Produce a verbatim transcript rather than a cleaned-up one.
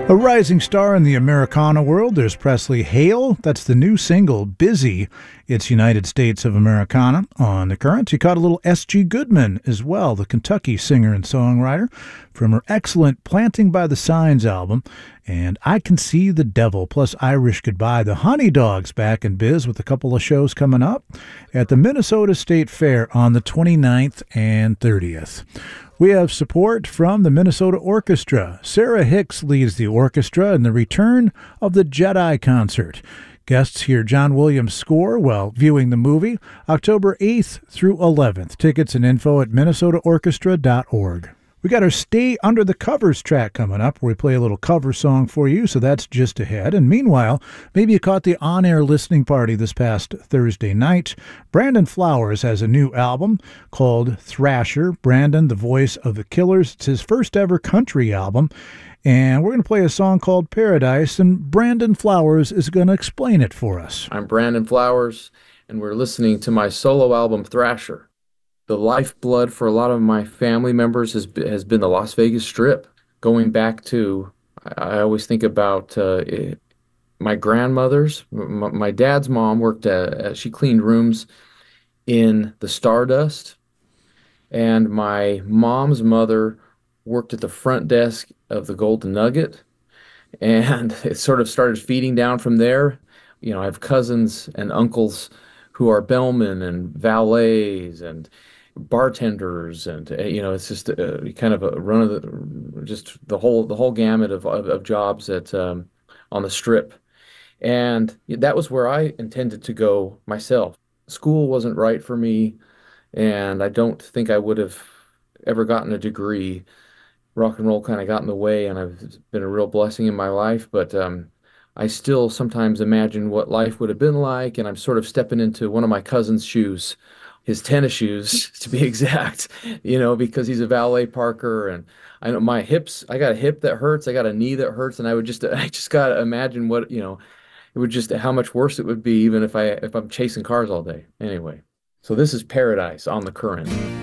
A rising star in the Americana world, there's Presley Hale. That's the new single, Busy. It's United States of Americana. On The Current, you caught a little S G Goodman as well, the Kentucky singer and songwriter, from her excellent Planting by the Signs album. And I Can See the Devil, plus Irish Goodbye. The Honey Dogs back in biz with a couple of shows coming up at the Minnesota State Fair on the twenty-ninth and thirtieth. We have support from the Minnesota Orchestra. Sarah Hicks leads the orchestra in the return of the Jedi concert. Guests hear John Williams' score while viewing the movie, October eighth through eleventh. Tickets and info at minnesota orchestra dot org. We got our Stay Under the Covers track coming up, where we play a little cover song for you, so that's just ahead. And meanwhile, maybe you caught the on-air listening party this past Thursday night. Brandon Flowers has a new album called Thrasher. Brandon, the voice of the Killers. It's his first ever country album. And we're going to play a song called Paradise, and Brandon Flowers is going to explain it for us. I'm Brandon Flowers, and we're listening to my solo album, Thrasher. The lifeblood for a lot of my family members has been, has been the Las Vegas Strip. Going back to, I, I always think about uh, my grandmother's. My, my dad's mom worked at, she cleaned rooms in the Stardust, and my mom's mother worked at the front desk of the Golden Nugget, and it sort of started feeding down from there. You know, I have cousins and uncles who are bellmen and valets and bartenders, and uh, you know, it's just uh, kind of a run of the just the whole the whole gamut of of, of jobs at um, on the Strip, and that was where I intended to go myself. School wasn't right for me, and I don't think I would have ever gotten a degree. Rock and roll kind of got in the way, and I've been a real blessing in my life, but um, I still sometimes imagine what life would have been like, and I'm sort of stepping into one of my cousin's shoes. His tennis shoes, to be exact, you know, because he's a valet parker, and I know my hips, I got a hip that hurts, I got a knee that hurts, and I would just, I just got to imagine what, you know, it would just, how much worse it would be even if I, if I'm chasing cars all day. Anyway, so this is Paradise on The Current.